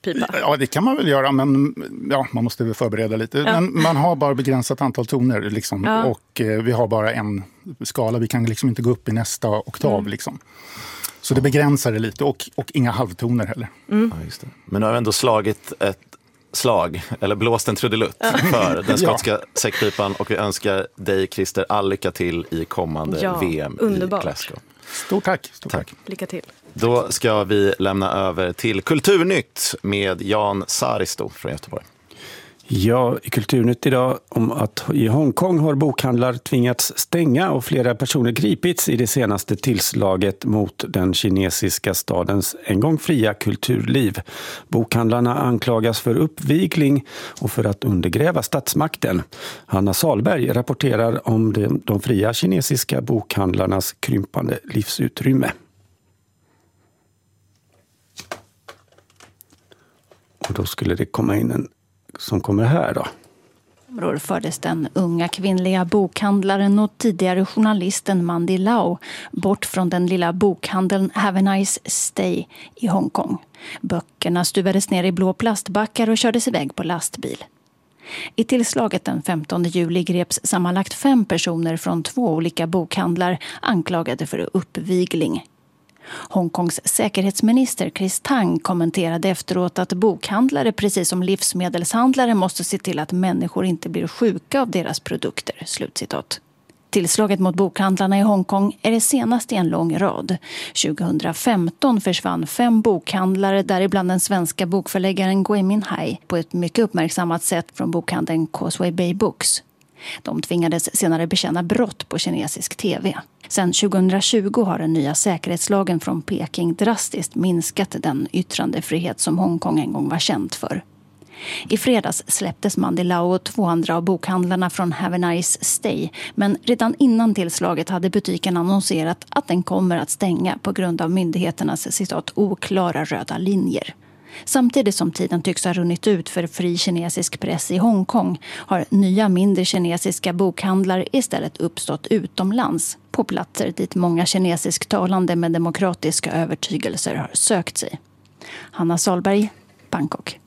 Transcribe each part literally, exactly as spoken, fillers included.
pipa? Ja, det kan man väl göra, men ja, man måste väl förbereda lite. Ja. Men man har bara begränsat antal toner liksom, ja. och eh, vi har bara en skala. Vi kan liksom inte gå upp i nästa oktav. Mm. Liksom. Så det begränsar det lite och, och inga halvtoner heller. Mm. Ja, just det. Men du har ändå slagit ett slag, eller blåst en trudelutt för den skotska ja. säckpipan, och vi önskar dig, Christer, all lycka till i kommande ja, V M underbart. i Glasgow. Stort tack. Stort tack. tack. Lycka till. Då ska vi lämna över till Kulturnytt med Jan Saristo från Göteborg. Ja, i Kulturnytt idag om att i Hongkong har bokhandlar tvingats stänga och flera personer gripits i det senaste tillslaget mot den kinesiska stadens en gång fria kulturliv. Bokhandlarna anklagas för uppvigling och för att undergräva statsmakten. Hanna Salberg rapporterar om de, de fria kinesiska bokhandlarnas krympande livsutrymme. Och då skulle det komma in en som kommer här då. Då fördes den unga kvinnliga bokhandlaren och tidigare journalisten Mandy Lau bort från den lilla bokhandeln Have a Nice Stay i Hongkong. Böckerna stuvades ner i blå plastbackar och kördes iväg på lastbil. I tillslaget den femtonde juli greps sammanlagt fem personer från två olika bokhandlar anklagade för uppvigling. Hongkongs säkerhetsminister Chris Tang kommenterade efteråt att bokhandlare precis som livsmedelshandlare måste se till att människor inte blir sjuka av deras produkter. Slutcitat. Tillslaget mot bokhandlarna i Hongkong är det senaste i en lång rad. tjugohundrafemton försvann fem bokhandlare, däribland den svenska bokförläggaren Gui Minhai, på ett mycket uppmärksammat sätt från bokhandeln Causeway Bay Books. De tvingades senare bekänna brott på kinesisk tv. Sedan tjugohundratjugo har den nya säkerhetslagen från Peking drastiskt minskat den yttrandefrihet som Hongkong en gång var känt för. I fredags släpptes Mandy Lau och två andra av bokhandlarna från Have a Nice Stay, men redan innan tillslaget hade butiken annonserat att den kommer att stänga på grund av myndigheternas citat oklara röda linjer. Samtidigt som tiden tycks ha runnit ut för fri kinesisk press i Hongkong har nya mindre kinesiska bokhandlar istället uppstått utomlands på platser dit många kinesisktalande med demokratiska övertygelser har sökt sig. Hanna Salberg, Bangkok.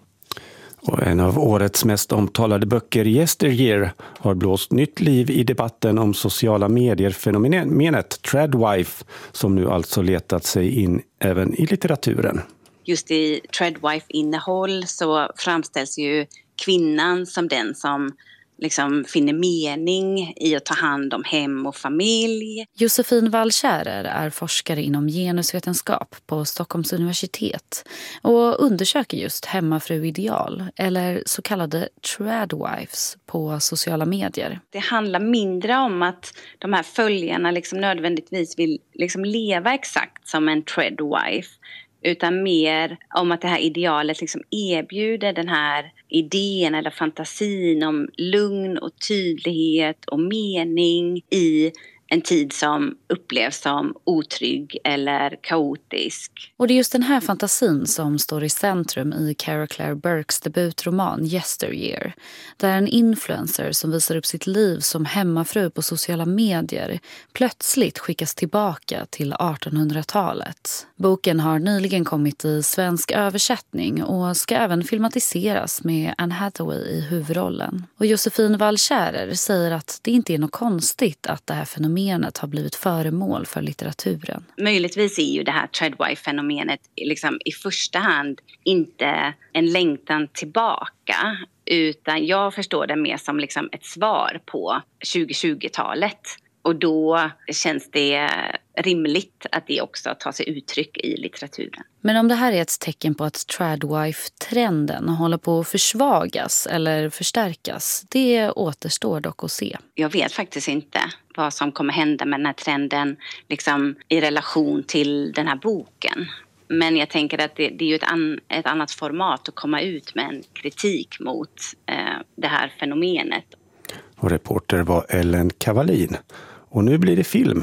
Och en av årets mest omtalade böcker, Yesteryear, har blåst nytt liv i debatten om sociala medier-fenomenet Tradwife, som nu alltså letat sig in även i litteraturen. Just i Tradwife-innehåll så framställs ju kvinnan som den som liksom finner mening i att ta hand om hem och familj. Josefin Wallkjärer är forskare inom genusvetenskap på Stockholms universitet och undersöker just hemmafruideal eller så kallade tradwives på sociala medier. Det handlar mindre om att de här följarna liksom nödvändigtvis vill liksom leva exakt som en tradwife, utan mer om att det här idealet liksom erbjuder den här idén eller fantasin om lugn och tydlighet och mening i en tid som upplevs som otrygg eller kaotisk. Och det är just den här fantasin som står i centrum i Cara Claire Burkes debutroman Yesteryear, där en influencer som visar upp sitt liv som hemmafru på sociala medier plötsligt skickas tillbaka till artonhundratalet. Boken har nyligen kommit i svensk översättning och ska även filmatiseras med Anne Hathaway i huvudrollen. Och Josefin Wallkjärer säger att det inte är något konstigt att det här fenomenet har blivit föremål för litteraturen. Möjligtvis är ju det här Tradwife-fenomenet liksom i första hand inte en längtan tillbaka, utan jag förstår det mer som liksom ett svar på tjugohundratjugotalet. Och då känns det rimligt att det också tar sig uttryck i litteraturen. Men om det här är ett tecken på att tradwife-trenden håller på att försvagas eller förstärkas, det återstår dock att se. Jag vet faktiskt inte vad som kommer hända med den här trenden liksom, i relation till den här boken. Men jag tänker att det, det är ju ett, an, ett annat format att komma ut med en kritik mot eh, det här fenomenet. Och reporter var Ellen Cavallin. Och nu blir det film.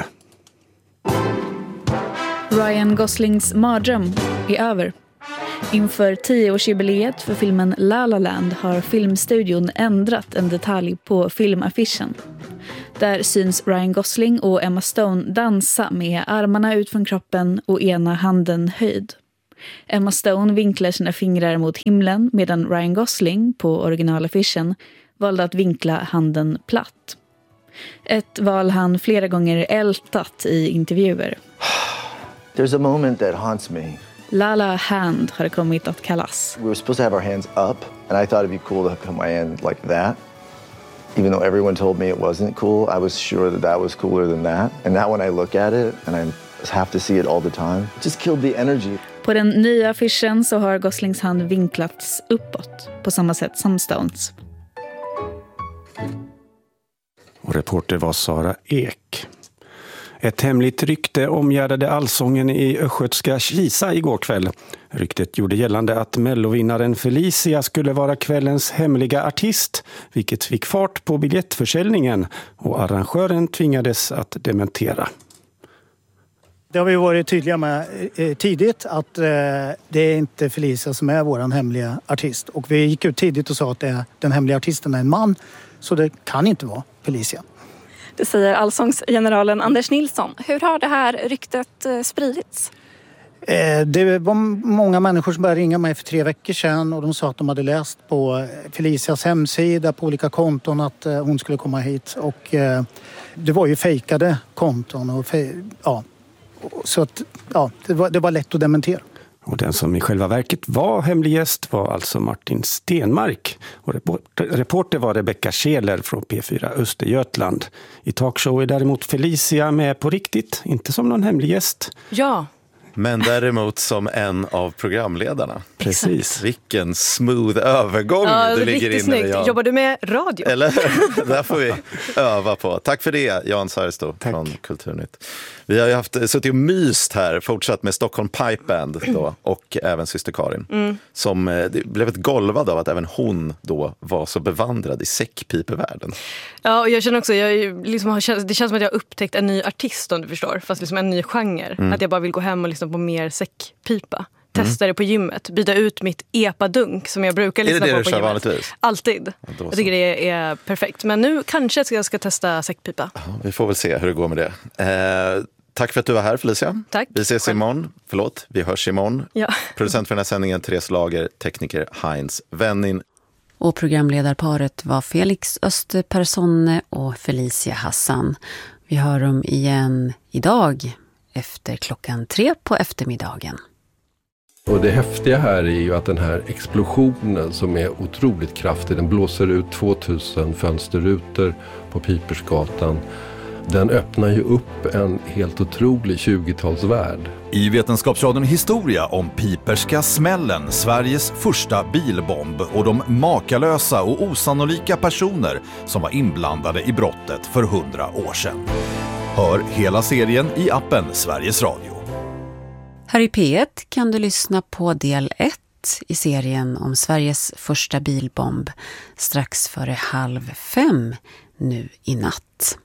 Ryan Goslings mardröm är över. Inför tioårsjubileet för filmen La La Land har filmstudion ändrat en detalj på filmaffischen. Där syns Ryan Gosling och Emma Stone dansa med armarna ut från kroppen och ena handen höjd. Emma Stone vinklar sina fingrar mot himlen medan Ryan Gosling på originalaffischen valde att vinkla handen platt. Ett val han flera gånger ältat i intervjuer. There's a moment that haunts me. Lala Hand har kommit att kallas. We were supposed to have our hands up, and I thought it'd be cool to put my hand like that. Even though everyone told me it wasn't cool, I was sure that that was cooler than that. And now when I look at it, and I have to see it all the time, it just killed the energy. På den nya affischen så har Goslings hand vinklats uppåt, på samma sätt som Stones. Och reporter var Sara Ek. Ett hemligt rykte omgärdade allsången i östgötska Kisa igår kväll. Ryktet gjorde gällande att mellovinnaren Felicia skulle vara kvällens hemliga artist, vilket fick fart på biljettförsäljningen och arrangören tvingades att dementera. Det har vi varit tydliga med tidigt att det är inte Felicia som är vår hemliga artist. Och vi gick ut tidigt och sa att det är den hemliga artisten är en man, så det kan inte vara Felicia. Det säger allsångsgeneralen Anders Nilsson. Hur har det här ryktet spridits? Det var många människor som började ringa mig för tre veckor sedan och de sa att de hade läst på Felicias hemsida på olika konton att hon skulle komma hit. Och det var ju fejkade konton och fej- ja, så att ja, det var, det var lätt att dementera. Och den som i själva verket var hemlig gäst var alltså Martin Stenmark. Och reporter var Rebecca Scheler från P fyra Östergötland. I talkshow är däremot Felicia med på riktigt, inte som någon hemlig gäst. Ja. Men däremot som en av programledarna. Precis. Vilken smooth övergång ja, du ligger in i. Jobbar du med radio? Eller? Där får vi öva på. Tack för det, Jan Sarsto från Kulturnytt. Vi har ju haft, suttit och myst här, fortsatt med Stockholm Pipe Band då, och även syster Karin. Mm. Som det blev ett golvad av att även hon då var så bevandrad i säckpipevärlden. Ja, och jag känner också, jag liksom har, det känns som att jag har upptäckt en ny artist, om du förstår. Fast liksom en ny genre. Mm. Att jag bara vill gå hem och lyssna på mer säckpipa. Testa mm. det på gymmet. Byta ut mitt epa-dunk som jag brukar lyssna på på gymmet. Är det det du kör vanligtvis? Alltid. Jag tycker det är perfekt. Men nu kanske jag ska testa säckpipa. Ja, vi får väl se hur det går med det. Eh, tack för att du var här, Felicia. Tack. Vi ses imorgon. Förlåt, vi hörs imorgon. Ja. Producent för den här sändningen, Therese Lager. Tekniker Heinz Wennin. Och programledarparet var Felix Österpersonne och Felicia Hassan. Vi hör dem igen idag efter klockan tre på eftermiddagen. Och det häftiga här är ju att den här explosionen som är otroligt kraftig, den blåser ut tvåtusen fönsterrutor på Pipersgatan. Den öppnar ju upp en helt otrolig tjugotalsvärld. I Vetenskapsradion Historia om Piperska smällen, Sveriges första bilbomb och de makalösa och osannolika personer som var inblandade i brottet för hundra år sedan. Hör hela serien i appen Sveriges Radio. Här i P ett kan du lyssna på del ett i serien om Sveriges första bilbomb strax före halv fem nu i natt.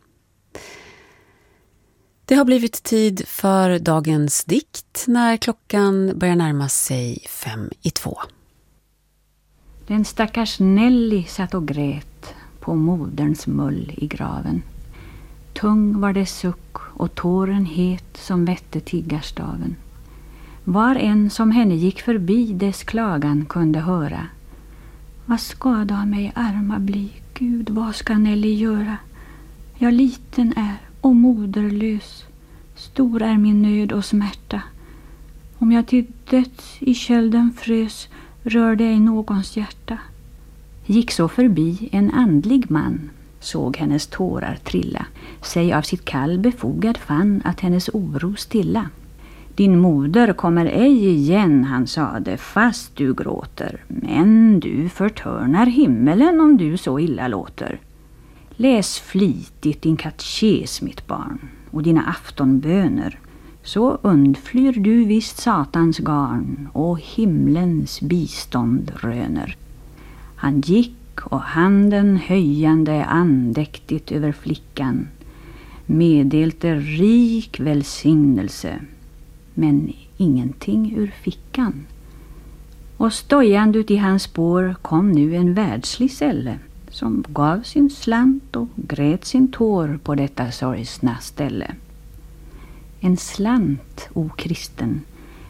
Det har blivit tid för dagens dikt när klockan börjar närma sig fem i två. Den stackars Nelly satt och grät på moderns mull i graven. Tung var det suck och tåren het som vette tiggarstaven. Var en som henne gick förbi dess klagan kunde höra. Vad ska då mig arma bli? Gud, vad ska Nelly göra? Jag liten är och moderlös. Stor är min nöd och smärta. Om jag till döds i kölden frös rörde ej någons hjärta. Gick så förbi en andlig man. Såg hennes tårar trilla. Sig av sitt kall befogad fann att hennes oro stilla. Din moder kommer ej igen, han sade, fast du gråter. Men du förtörnar himmelen om du så illa låter. Läs flitigt din katekes, mitt barn, och dina aftonböner. Så undflyr du visst satans garn och himlens bistånd röner. Han gick och handen höjande andäktigt över flickan meddelte rik välsignelse, men ingenting ur fickan. Och stojande ut i hans spår kom nu en världslig sälle som gav sin slant och grät sin tår på detta sorgsna ställe. En slant, o kristen, mätt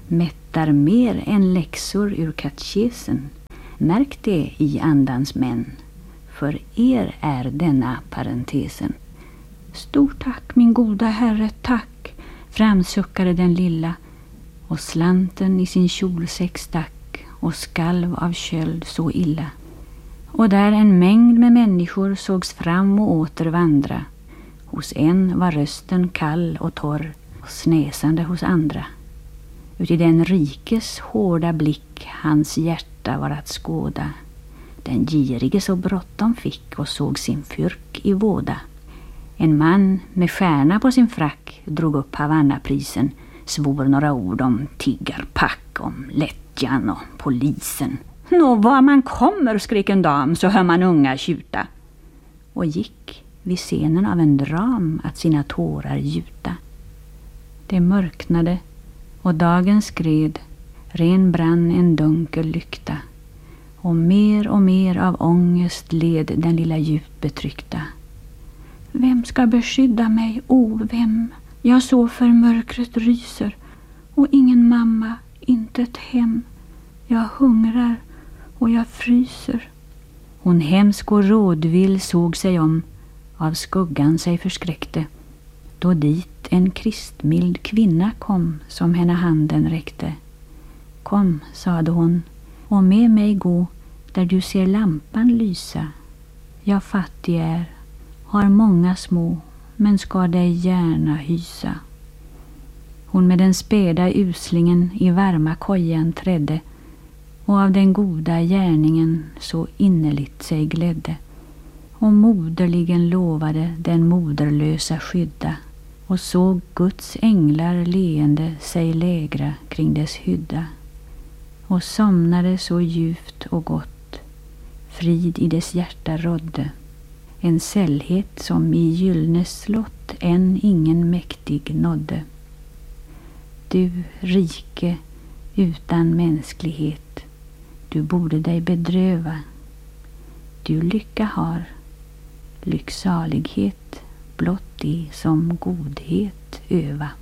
hämtar mer än läxor ur katekesen. Märk det i andans män. För er är denna parentesen. Stort tack, min goda herre, tack, framsuckade den lilla, och slanten i sin kjolsäck stack och skalv av köld så illa. Och där en mängd med människor sågs fram och åter vandra. Hos en var rösten kall och torr och snäsande hos andra. Uti den rikes hårda blick hans hjärta var att skåda. Den girige så bråttom fick och såg sin fyrk i våda. En man med stjärna på sin frack drog upp Havanna-prisen, svor några ord om tiggarpack, om lättjan och polisen. Nå, var man kommer, skrek en dam, så hör man unga tjuta. Och gick vid scenen av en dram att sina tårar gjuta. Det mörknade och dagen skred, ren brann en dunkel lykta. Och mer och mer av ångest led den lilla djupt betryckta. Vem ska beskydda mig, o oh, vem? Jag så för mörkret ryser, och ingen mamma, inte ett hem. Jag hungrar och jag fryser. Hon hemsk och rådvill såg sig om, av skuggan sig förskräckte, då dit en kristmild kvinna kom som henne handen räckte. Kom, sade hon, och med mig gå där du ser lampan lysa. Jag fattig är, har många små, men ska dig gärna hysa. Hon med den späda uslingen i varma kojan trädde, och av den goda gärningen så innerligt sig glädde, och moderligen lovade den moderlösa skydda, och såg Guds änglar leende sig lägra kring dess hydda, och somnade så djupt och gott, frid i dess hjärta rådde, en sällhet som i gyllnes slott än ingen mäktig nådde. Du rike utan mänsklighet, du borde dig bedröva. Du lycka har, lycksalighet blott det som godhet öva.